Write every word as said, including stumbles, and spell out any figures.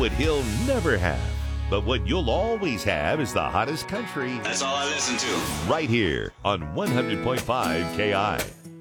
what he'll never have. But what you'll always have is the hottest country. That's all I listen to. Right here on one hundred point five K I.